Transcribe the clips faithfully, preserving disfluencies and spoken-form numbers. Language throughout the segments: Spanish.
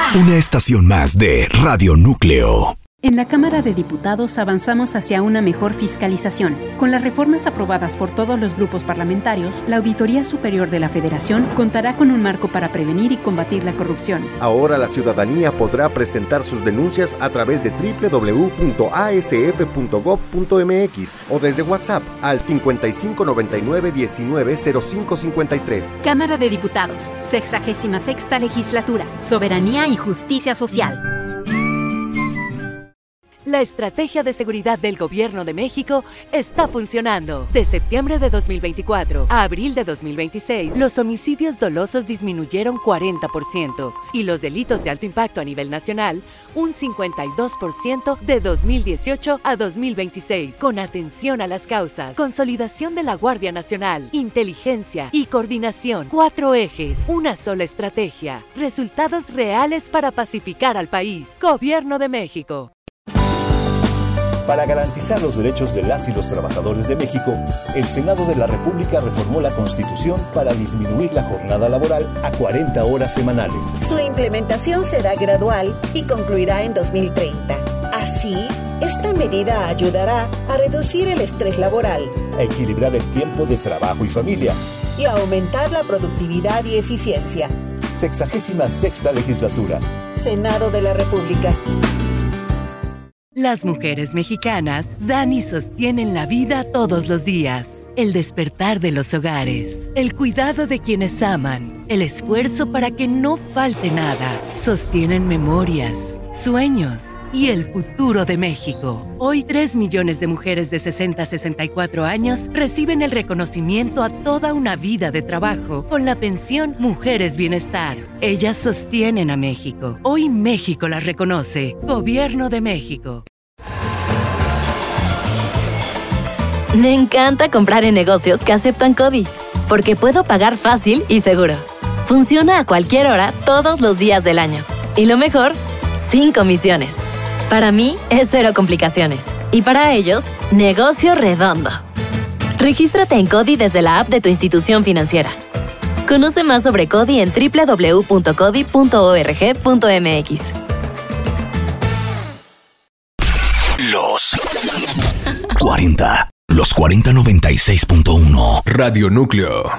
Una estación más de Radio Núcleo. En la Cámara de Diputados avanzamos hacia una mejor fiscalización. Con las reformas aprobadas por todos los grupos parlamentarios, la Auditoría Superior de la Federación contará con un marco para prevenir y combatir la corrupción. Ahora la ciudadanía podrá presentar sus denuncias a través de doble u doble u doble u punto a s f punto gob punto m x o desde WhatsApp al cincuenta y cinco noventa y nueve diecinueve cero cinco cincuenta y tres. Cámara de Diputados, sexagésima sexta legislatura, soberanía y justicia social. La estrategia de seguridad del Gobierno de México está funcionando. De septiembre de dos mil veinticuatro a abril de dos mil veintiséis, los homicidios dolosos disminuyeron cuarenta por ciento y los delitos de alto impacto a nivel nacional un cincuenta y dos por ciento de dos mil dieciocho a dos mil veintiséis. Con atención a las causas, consolidación de la Guardia Nacional, inteligencia y coordinación. Cuatro ejes, una sola estrategia. Resultados reales para pacificar al país. Gobierno de México. Para garantizar los derechos de las y los trabajadores de México, el Senado de la República reformó la Constitución para disminuir la jornada laboral a cuarenta horas semanales. Su implementación será gradual y concluirá en dos mil treinta. Así, esta medida ayudará a reducir el estrés laboral, a equilibrar el tiempo de trabajo y familia y a aumentar la productividad y eficiencia. Sexagésima sexta legislatura. Senado de la República. Las mujeres mexicanas dan y sostienen la vida todos los días. El despertar de los hogares, el cuidado de quienes aman, el esfuerzo para que no falte nada. Sostienen memorias, sueños y el futuro de México. Hoy tres millones de mujeres de sesenta a sesenta y cuatro años reciben el reconocimiento a toda una vida de trabajo con la pensión Mujeres Bienestar. Ellas sostienen a México. Hoy México las reconoce. Gobierno de México. Me encanta comprar en negocios que aceptan CODI, porque puedo pagar fácil y seguro. Funciona a cualquier hora, todos los días del año. Y lo mejor, sin comisiones. Para mí, es cero complicaciones. Y para ellos, negocio redondo. Regístrate en CODI desde la app de tu institución financiera. Conoce más sobre CODI en doble u doble u doble u punto codi punto org punto m x. Los cuarenta. Los cuarenta noventa y seis punto uno. Radio Núcleo.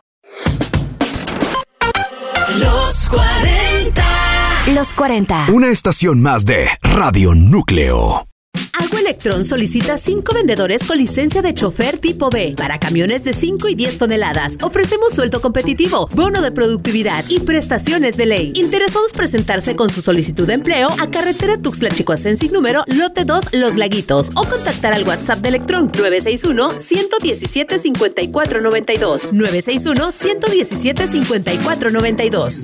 Los cuarenta. Los cuarenta. Una estación más de Radio Núcleo. Agua Electrón solicita cinco vendedores con licencia de chofer tipo B para camiones de cinco y diez toneladas. Ofrecemos sueldo competitivo, bono de productividad y prestaciones de ley. Interesados presentarse con su solicitud de empleo a carretera Tuxtla-Chicoacensic número lote dos Los Laguitos o contactar al WhatsApp de Electrón nueve seis uno, uno uno siete, cinco cuatro nueve dos nueve seis uno, uno uno siete, cinco cuatro nueve dos.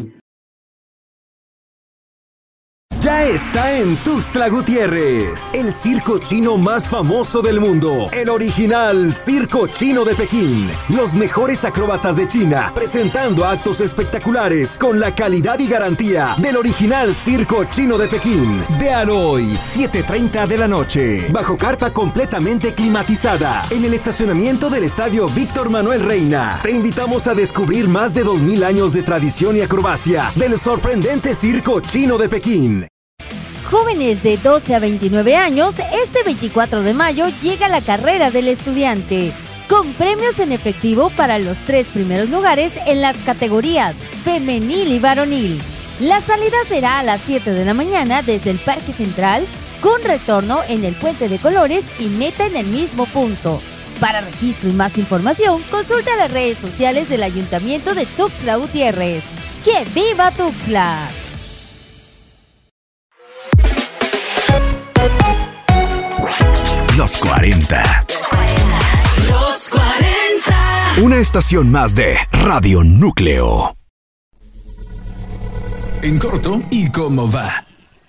Ya está en Tuxtla Gutiérrez, el circo chino más famoso del mundo, el original Circo Chino de Pekín. Los mejores acróbatas de China, presentando actos espectaculares con la calidad y garantía del original Circo Chino de Pekín. Véalo hoy, siete treinta de la noche, bajo carpa completamente climatizada, en el estacionamiento del Estadio Víctor Manuel Reina. Te invitamos a descubrir más de dos mil años de tradición y acrobacia del sorprendente Circo Chino de Pekín. Jóvenes de doce a veintinueve años, este veinticuatro de mayo llega la carrera del estudiante, con premios en efectivo para los tres primeros lugares en las categorías femenil y varonil. La salida será a las siete de la mañana desde el Parque Central, con retorno en el Puente de Colores y meta en el mismo punto. Para registro y más información, consulta las redes sociales del Ayuntamiento de Tuxtla Gutiérrez. ¡Que viva Tuxtla! Los cuarenta. Los cuarenta. Una estación más de Radio Núcleo. En corto y cómo va.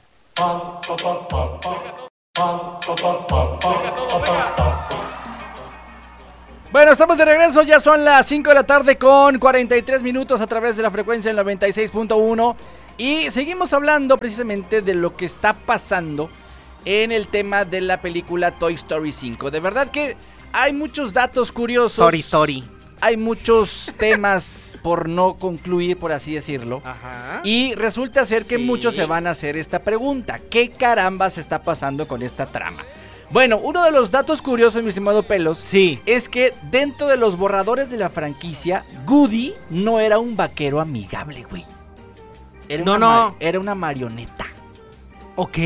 Bueno, estamos de regreso, ya son las cinco de la tarde con cuarenta y tres minutos a través de la frecuencia del noventa y seis punto uno y seguimos hablando precisamente de lo que está pasando en el tema de la película Toy Story cinco. De verdad que hay muchos datos curiosos. Story Story. hay muchos temas por no concluir, por así decirlo. Ajá. Y resulta ser que Sí. muchos se van a hacer esta pregunta. ¿Qué carambas está pasando con esta trama? Bueno, uno de los datos curiosos, mi estimado Pelos, sí. es que dentro de los borradores de la franquicia, Goody no era un vaquero amigable, güey. Era No, una no. ma- Era una marioneta. Ok.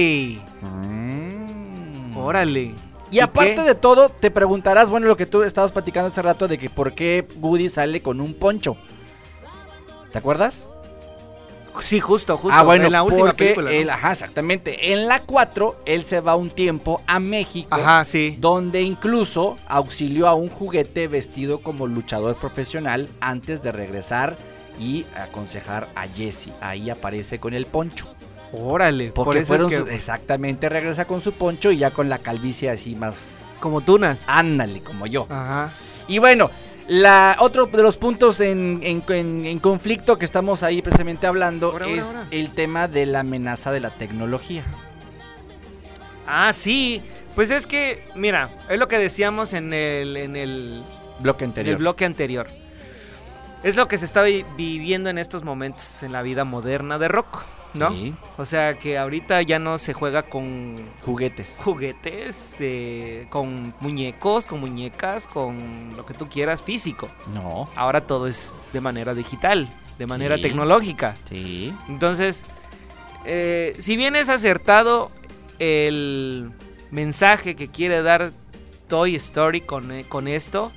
Mm. Órale. Y aparte qué? de todo, te preguntarás, bueno, lo que tú estabas platicando hace rato de que por qué Woody sale con un poncho. ¿Te acuerdas? Sí, justo, justo. Ah, bueno, en la última porque película. ¿no? él- ajá, exactamente. En la cuatro, él se va un tiempo a México. Ajá, sí. Donde incluso auxilió a un juguete vestido como luchador profesional antes de regresar y aconsejar a Jesse. Ahí aparece con el poncho. Órale, Porque por eso fueron es su- que... exactamente, regresa con su poncho y ya con la calvicie así más... Como tunas. Ándale, como yo. Ajá. Y bueno, la otro de los puntos en, en- en- en conflicto que estamos ahí precisamente hablando Ahora, es ahora, ahora. el tema de la amenaza de la tecnología. Ah, sí. Pues es que, mira, es lo que decíamos en el, en el, Bloque en anterior. el bloque anterior. Es lo que se está vi- viviendo en estos momentos en la vida moderna de Rock, ¿no? Sí. O sea que ahorita ya no se juega con Juguetes. juguetes, eh, con muñecos, con muñecas, con lo que tú quieras físico. No. Ahora todo es de manera digital, de manera Sí. tecnológica. Sí. Entonces, eh, si bien es acertado el mensaje que quiere dar Toy Story con, eh, con esto,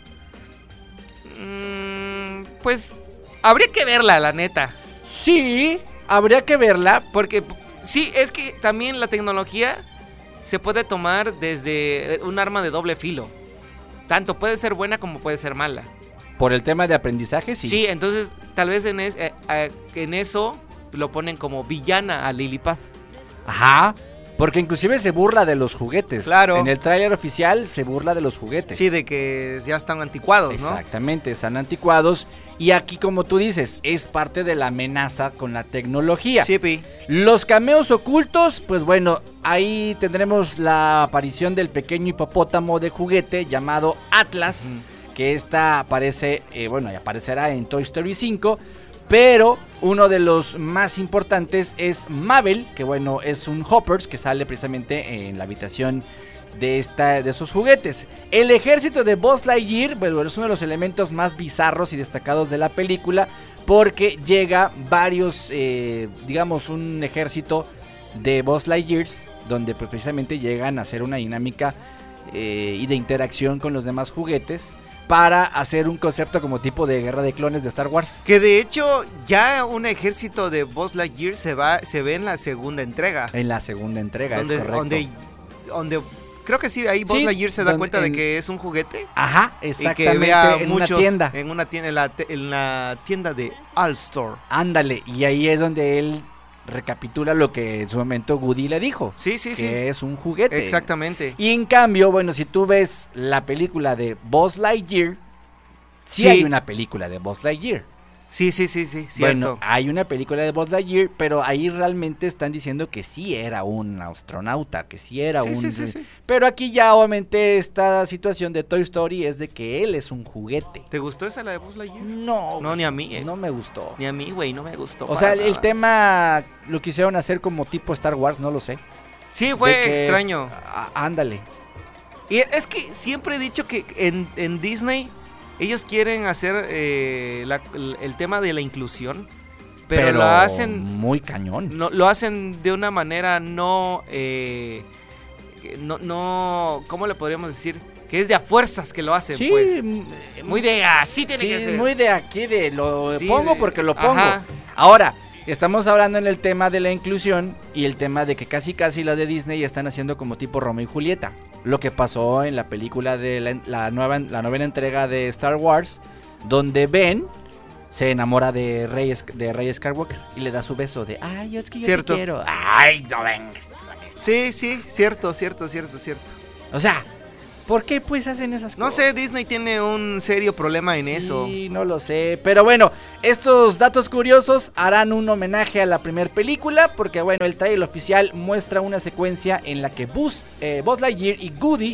mm, pues habría que verla, la neta. Sí, habría que verla. Porque sí, es que también la tecnología se puede tomar desde un arma de doble filo. Tanto puede ser buena como puede ser mala. Por el tema de aprendizaje, sí. Sí, entonces tal vez en, es- eh, eh, en eso lo ponen como villana a Lilipad. Ajá. Porque inclusive se burla de los juguetes. Claro. En el tráiler oficial se burla de los juguetes. Sí, de que ya están anticuados, ¿no? Exactamente, están anticuados. Y aquí, como tú dices, es parte de la amenaza con la tecnología. Sí, pi. Los cameos ocultos, pues bueno, ahí tendremos la aparición del pequeño hipopótamo de juguete llamado Atlas, Ujú. que esta aparece, eh, bueno, y aparecerá en Toy Story cinco. Pero uno de los más importantes es Mabel, que bueno, es un Hoppers que sale precisamente en la habitación de, esta, de esos juguetes. El ejército de Buzz Lightyear, bueno, es uno de los elementos más bizarros y destacados de la película, porque llega varios, eh, digamos, un ejército de Buzz Lightyears, donde pues, precisamente llegan a hacer una dinámica eh, y de interacción con los demás juguetes, para hacer un concepto como tipo de guerra de clones de Star Wars. Que de hecho ya un ejército de Buzz Lightyear se va, se ve en la segunda entrega. En la segunda entrega, donde, es correcto. donde, donde creo que sí, ahí Buzz Sí, Lightyear se da don- cuenta en- de que es un juguete. Ajá, Y que exactamente, ve a en muchos una tienda. En una tienda, en la, te- en la tienda de All Store. Ándale, y ahí es donde él recapitula lo que en su momento Woody le dijo. Sí, sí, que sí. es un juguete. Exactamente. Y en cambio, bueno, si tú ves la película de Buzz Lightyear, sí, Sí. hay una película de Buzz Lightyear. Sí, sí, sí, sí, cierto. Bueno, hay una película de Buzz Lightyear, pero ahí realmente están diciendo que sí era un astronauta, que sí era Sí, un... sí, sí, sí. Pero aquí ya obviamente esta situación de Toy Story es de que él es un juguete. ¿Te gustó esa la de Buzz Lightyear? No, No, ni a mí, eh. no me gustó. Ni a mí, güey, no me gustó. O para sea, el, el nada. tema lo quisieron hacer como tipo Star Wars, no lo sé. Sí, fue De que- extraño. á- ándale. Y es que siempre he dicho que en, en Disney ellos quieren hacer eh, la- el, el tema de la inclusión, pero, Pero lo hacen muy cañón. no, lo hacen de una manera no, eh, no, no, ¿cómo le podríamos decir? Que es de a fuerzas que lo hacen, Sí, pues. m- Muy de así tiene sí, que ser. muy de aquí, de lo Sí, pongo de- porque lo pongo. ajá. Ahora, estamos hablando en el tema de la inclusión y el tema de que casi casi las de Disney están haciendo como tipo Romeo y Julieta. Lo que pasó en la película de la, la nueva, la novena entrega de Star Wars, donde Ben se enamora de Rey, Sk- de Rey Skywalker y le da su beso de, ay, es que yo Cierto. te quiero. Ay, no vengas con eso. Sí, sí, cierto, cierto, cierto, cierto. O sea, ¿por qué pues hacen esas No cosas? sé, Disney tiene un serio problema en eso. Sí, no lo sé. Pero bueno, estos datos curiosos harán un homenaje a la primera película. Porque bueno, el trailer oficial muestra una secuencia en la que Buzz, eh, Buzz Lightyear y Woody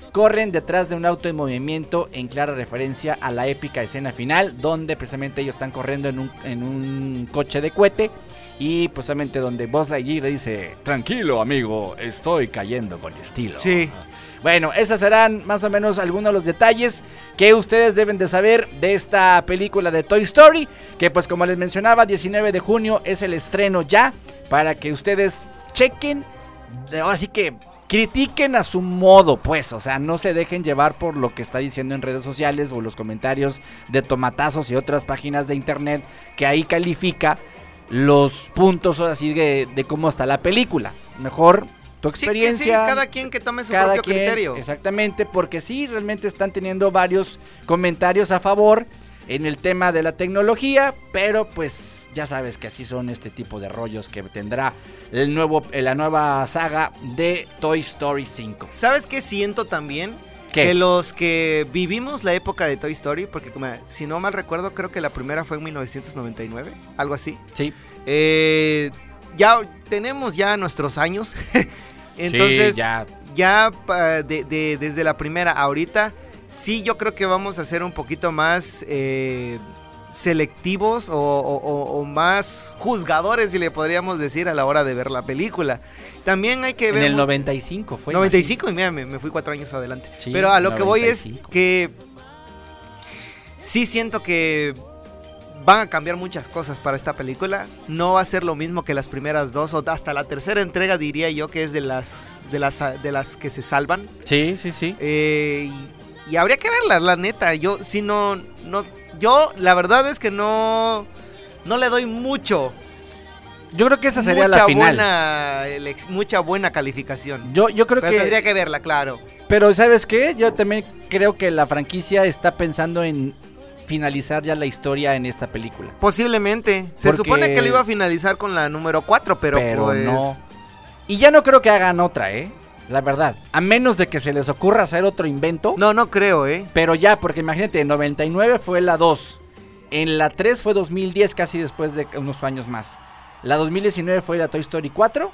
corren detrás de un auto en movimiento en clara referencia a la épica escena final, donde precisamente ellos están corriendo en un, en un coche de cohete y precisamente donde Buzz Lightyear le dice, tranquilo amigo, estoy cayendo con estilo. Sí. Bueno, esos serán más o menos algunos de los detalles que ustedes deben de saber de esta película de Toy Story, que pues como les mencionaba, diecinueve de junio es el estreno ya, para que ustedes chequen, así que critiquen a su modo, pues, o sea, no se dejen llevar por lo que está diciendo en redes sociales o los comentarios de Tomatazos y otras páginas de internet que ahí califica los puntos así de, de cómo está la película. Mejor tu experiencia. Sí, que sí, cada quien que tome su propio quien, criterio. Exactamente, porque sí, realmente están teniendo varios comentarios a favor en el tema de la tecnología, pero pues ya sabes que así son este tipo de rollos que tendrá el nuevo, la nueva saga de Toy Story cinco. ¿Sabes qué siento también? ¿Qué? Que los que vivimos la época de Toy Story, porque como, si no mal recuerdo, creo que la primera fue en mil novecientos noventa y nueve, algo así. Sí. Eh, ya tenemos ya nuestros años, entonces sí, ya, ya de, de, desde la primera ahorita, sí yo creo que vamos a ser un poquito más eh, selectivos o, o, o más juzgadores, si le podríamos decir, a la hora de ver la película. También hay que ver... En el noventa y cinco fue. noventa y cinco, y mira, me, me fui cuatro años adelante. Sí, pero a lo noventa y cinco. que voy es que sí siento que van a cambiar muchas cosas para esta película. No va a ser lo mismo que las primeras dos, o hasta la tercera entrega, diría yo, que es de las de las, de las que se salvan. Sí, sí, sí. Eh, y, y habría que verla, la neta. Yo, si no, no, yo la verdad es que no, no le doy mucho. Yo creo que esa sería mucha la final. Buena, mucha buena calificación. Yo, yo creo pero que tendría que verla, claro. Pero ¿sabes qué? Yo también creo que la franquicia está pensando en finalizar ya la historia en esta película. Posiblemente. Se Porque... supone que lo iba a finalizar con la número cuatro, pero, pero pues... no. Y ya no creo que hagan otra, ¿eh? La verdad. A menos de que se les ocurra hacer otro invento. No, no creo, ¿eh? Pero ya, porque imagínate, en noventa y nueve fue la dos. En la tres fue dos mil diez, casi después de unos años más. La dos mil diecinueve fue la Toy Story cuatro.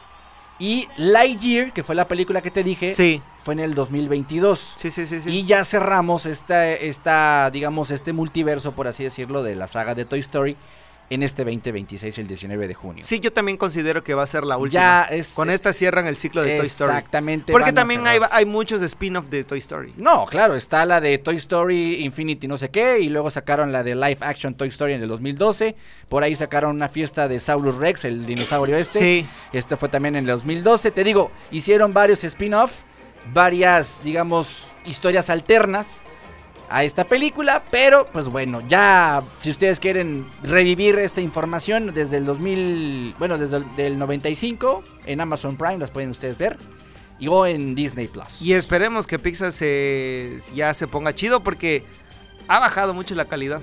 Y Lightyear, que fue la película que te dije, sí, fue en el dos mil veintidós. Sí, sí, sí, sí. Y ya cerramos esta, esta, digamos, este multiverso, por así decirlo, de la saga de Toy Story en este veinte veintiséis, el diecinueve de junio. Sí, yo también considero que va a ser la última. Ya es, Con esta cierran el ciclo de Toy Story. Exactamente. Porque también hay, hay muchos spin-off de Toy Story. No, claro, está la de Toy Story Infinity no sé qué, y luego sacaron la de Live Action Toy Story en el dos mil doce. Por ahí sacaron una fiesta de Saurus Rex, el dinosaurio este. Sí. Este fue también en el dos mil doce. Te digo, hicieron varios spin-off, varias, digamos, historias alternas a esta película, pero pues bueno, ya si ustedes quieren revivir esta información desde el dos mil, bueno, desde el del noventa y cinco en Amazon Prime las pueden ustedes ver y o en Disney Plus. Y esperemos que Pixar se ya se ponga chido porque ha bajado mucho la calidad.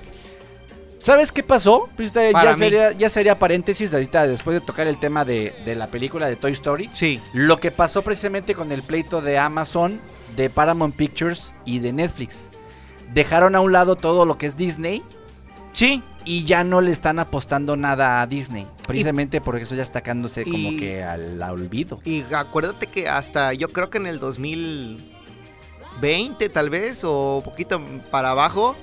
¿Sabes qué pasó? Pues ya, Para sería, ya sería paréntesis ahorita después de tocar el tema de, de la película de Toy Story. Sí. Lo que pasó precisamente con el pleito de Amazon, de Paramount Pictures y de Netflix. Dejaron a un lado todo lo que es Disney. Sí. Y ya no le están apostando nada a Disney. Precisamente y, porque eso ya está sacándose como y, que al, al olvido. Y acuérdate que hasta yo creo que en el dos mil veinte tal vez, o un poquito para abajo,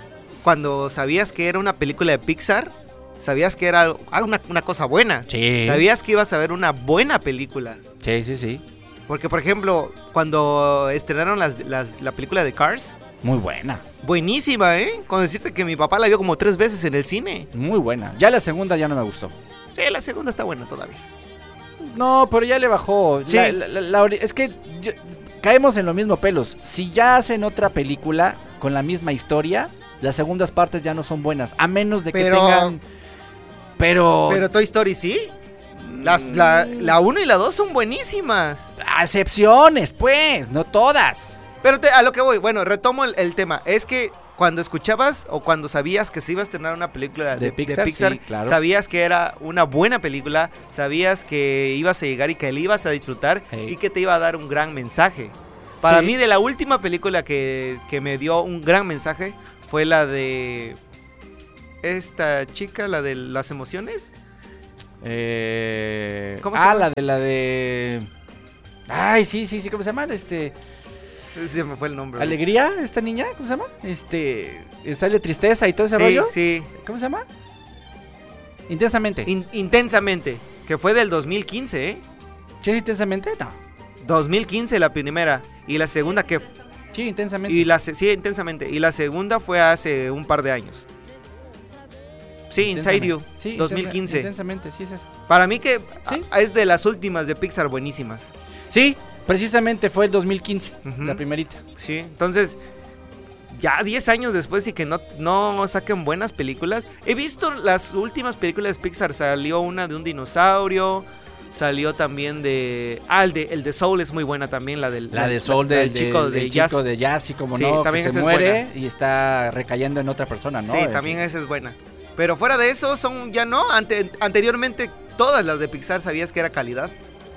cuando sabías que era una película de Pixar, sabías que era una, una cosa buena. Sí. Sabías que ibas a ver una buena película. Sí, sí, sí. Porque, por ejemplo, cuando estrenaron las, las, la película de Cars... Muy buena. Buenísima, ¿eh? Con decirte que mi papá la vio como tres veces en el cine. Muy buena. Ya la segunda ya no me gustó. Sí, la segunda está buena todavía. No, pero ya le bajó. Sí. La, la, la, la, es que yo, caemos en los mismos pelos. Si ya hacen otra película con la misma historia, las segundas partes ya no son buenas. A menos de que pero, tengan... Pero... Pero Toy Story sí. Las, la, la uno y la dos son buenísimas. Excepciones, pues, no todas. Pero te, a lo que voy, bueno, retomo el, el tema. Es que cuando escuchabas o cuando sabías que se iba a estrenar una película de, de Pixar, de Pixar sí, claro. Sabías que era una buena película, sabías que ibas a llegar y que le ibas a disfrutar, hey, y que te iba a dar un gran mensaje. Para sí. mí, de la última película que, que me dio un gran mensaje fue la de esta chica, la de las emociones. Eh... ¿Cómo se ah, llama? la de la de... Ay, sí, sí, sí, ¿cómo se llama? Este... Se me fue el nombre. ¿Alegría? ¿Esta niña? ¿Cómo se llama? Este... ¿Sale tristeza y todo ese sí, rollo? Sí, ¿Cómo se llama? Intensamente. In- intensamente. Que fue del dos mil quince, ¿eh? ¿Sí es Intensamente? No. dos mil quince la primera. Y la segunda que... Sí, Intensamente. Y la se- sí, Intensamente. Y la segunda fue hace un par de años. Sí, Inside You, sí, dos mil quince. Intensamente, sí es eso. Para mí que ¿Sí? a- es de las últimas de Pixar buenísimas. Sí, precisamente fue el dos mil quince, uh-huh. la primerita. Sí, entonces, ya diez años después y que no, no saquen buenas películas. He visto las últimas películas de Pixar, salió una de un dinosaurio, salió también de... Ah, el de, el de Soul es muy buena también, la del... La de Soul del, del chico, del, de, del jazz. chico de jazz, y como sí, no, también que se esa muere es buena. Y está recayendo en otra persona, ¿no? Sí, es, también esa es buena. Pero fuera de eso, son ya no, ante, anteriormente todas las de Pixar sabías que era calidad.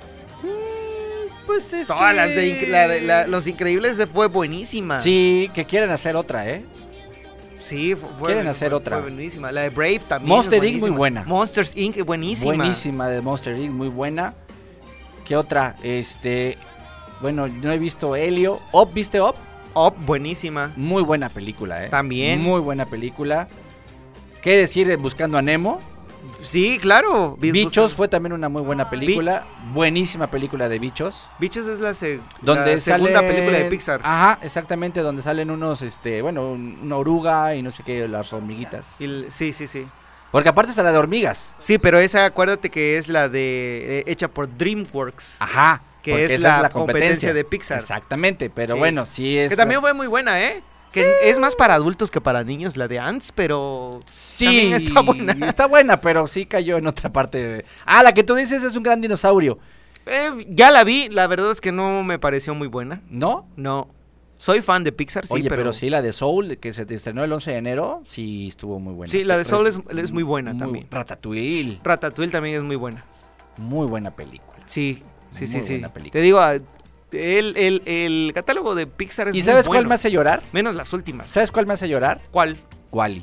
Pues es Todas que... las de, la, de la, Los Increíbles fue buenísima. Sí, que quieren hacer otra, ¿eh? Sí, fue, quieren fue, hacer fue, otra. Fue buenísima. La de Brave también. Monster Incorporated muy buena. Monsters Incorporated buenísima. Buenísima de Monster Incorporated, muy buena. ¿Qué otra? Este, bueno, no he visto Helio. Up, ¿viste Up? Up, buenísima. Muy buena película, ¿eh? También. Muy buena película. ¿Qué decir de Buscando a Nemo? Sí, claro. Bichos fue también una muy buena película. Bi- Buenísima película de Bichos. Bichos es la, se- donde la segunda salen... película de Pixar. Ajá, exactamente, donde salen unos, este, bueno, una oruga y no sé qué, las hormiguitas. Y, sí, sí, sí. Porque aparte está la de hormigas. Sí, pero esa, acuérdate que es la de... Eh, hecha por DreamWorks. Ajá. Que es la, es la competencia. competencia de Pixar. Exactamente, pero sí. bueno, sí es... Que también fue muy buena, ¿eh? Que sí. Es más para adultos que para niños la de Ants, pero sí, también está buena. Está buena, pero sí cayó en otra parte. Ah, la que tú dices es un gran dinosaurio. Eh, ya la vi, la verdad es que no me pareció muy buena. ¿No? No. Soy fan de Pixar, sí, Oye, pero... pero sí, la de Soul, que se estrenó el once de enero, sí estuvo muy buena. Sí, la de Soul es, es, es muy buena muy, también. Ratatouille. Ratatouille también es muy buena. Muy buena película. Sí, sí, muy sí, sí. Película. Te digo... El, el, el catálogo de Pixar es muy ¿Y sabes bueno. cuál me hace llorar? Menos las últimas. ¿Sabes cuál me hace llorar? ¿Cuál? Wall-E.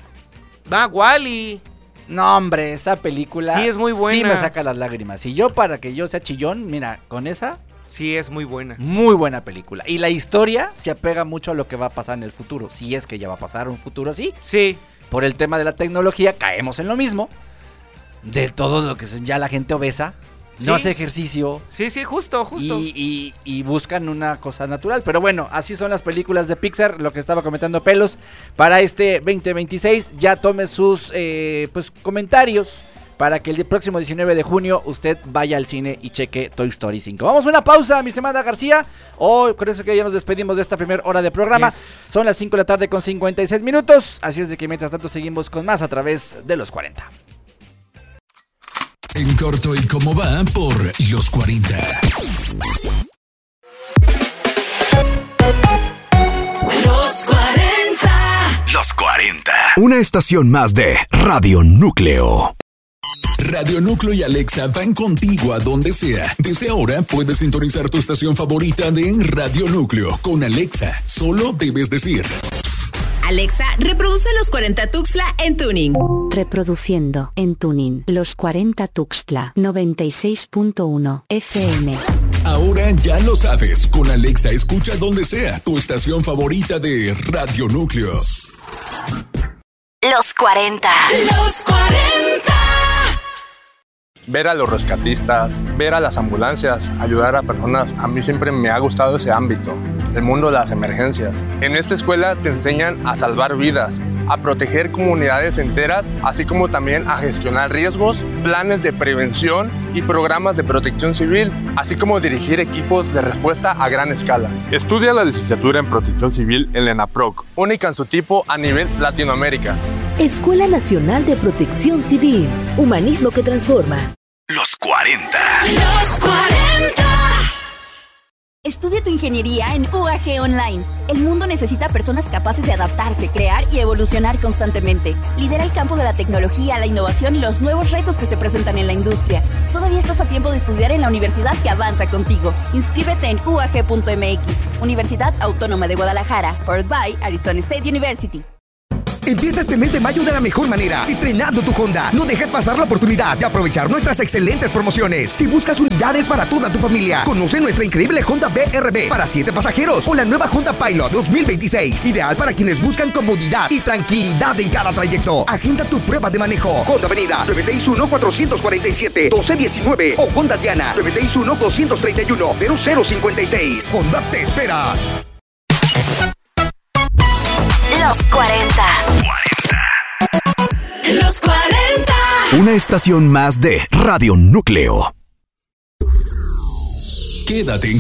Va, Wall-E. No, hombre, esa película... Sí, es muy buena. Sí me saca las lágrimas. Y yo, para que yo sea chillón, mira, con esa... Sí, es muy buena. Muy buena película. Y la historia se apega mucho a lo que va a pasar en el futuro. Si es que ya va a pasar un futuro así. Sí. Por el tema de la tecnología, caemos en lo mismo. De todo lo que son ya la gente obesa. Sí. No hace ejercicio. Sí, sí, justo, justo. Y, y, y buscan una cosa natural. Pero bueno, así son las películas de Pixar. Lo que estaba comentando Pelos. Para este veinte veintiséis, ya tome sus eh, pues comentarios. Para que el próximo diecinueve de junio usted vaya al cine y cheque Toy Story cinco. Vamos a una pausa, mi Semana García. Hoy creo que ya nos despedimos de esta primera hora de programa. Yes. Son las cinco de la tarde con cincuenta y seis minutos. Así es de que mientras tanto seguimos con más a través de los cuarenta. En corto y cómo va por los cuarenta. Los cuarenta. Los cuarenta. Una estación más de Radio Núcleo. Radio Núcleo y Alexa van contigo a donde sea. Desde ahora puedes sintonizar tu estación favorita de Radio Núcleo. Con Alexa, solo debes decir: Alexa, reproduce Los cuarenta Tuxtla en Tuning. Reproduciendo en Tuning Los cuarenta Tuxtla noventa y seis punto uno F M. Ahora ya lo sabes. Con Alexa escucha donde sea tu estación favorita de Radio Núcleo. Los cuarenta. Los cuarenta. Ver a los rescatistas, ver a las ambulancias, ayudar a personas, a mí siempre me ha gustado ese ámbito, el mundo de las emergencias. En esta escuela te enseñan a salvar vidas, a proteger comunidades enteras, así como también a gestionar riesgos, planes de prevención y programas de protección civil, así como dirigir equipos de respuesta a gran escala. Estudia la licenciatura en Protección Civil en la ENAPROC, única en su tipo a nivel Latinoamérica. Escuela Nacional de Protección Civil, humanismo que transforma. Los cuarenta. Los cuarenta. Estudia tu ingeniería en U A G Online. El mundo necesita personas capaces de adaptarse, crear y evolucionar constantemente. Lidera el campo de la tecnología, la innovación y los nuevos retos que se presentan en la industria. Todavía estás a tiempo de estudiar en la universidad que avanza contigo. Inscríbete en U A G punto M X. Universidad Autónoma de Guadalajara. Powered by Arizona State University. Empieza este mes de mayo de la mejor manera, estrenando tu Honda. No dejes pasar la oportunidad de aprovechar nuestras excelentes promociones. Si buscas unidades para toda tu familia, conoce nuestra increíble Honda B R B para siete pasajeros o la nueva Honda Pilot dos mil veintiséis, ideal para quienes buscan comodidad y tranquilidad en cada trayecto. Agenda tu prueba de manejo. Honda Avenida nueve seis uno, cuatro cuatro siete, uno dos uno nueve o Honda Diana nueve seis uno, dos tres uno, cero cero cinco seis. Honda te espera. Los cuarenta. Los cuarenta. Una estación más de Radio Núcleo. Quédate en